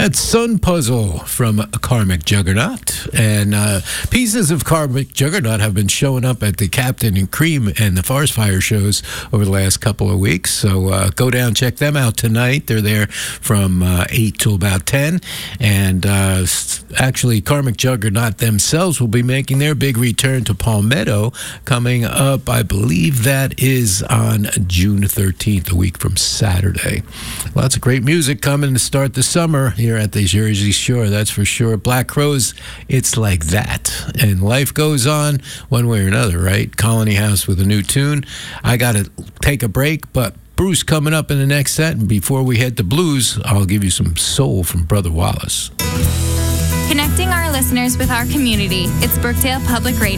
That's Sun Puzzle from Karmic Juggernaut. And pieces of Karmic Juggernaut have been showing up at the Captain and Cream and the Forest Fire shows over the last couple of weeks. So go down, check them out tonight. They're there from 8 till about 10. And actually, Karmic Juggernaut themselves will be making their big return to Palmetto coming up. I believe that is on June 13th, a week from Saturday. Lots of great music coming to start the summer here at the Jersey Shore, that's for sure. Black Crowes, It's Like That. And life goes on one way or another, right? Colony House with a new tune. I got to take a break, but Bruce coming up in the next set. And before we head to blues, I'll give you some soul from Brother Wallace. Connecting our listeners with our community. It's Brookdale Public Radio.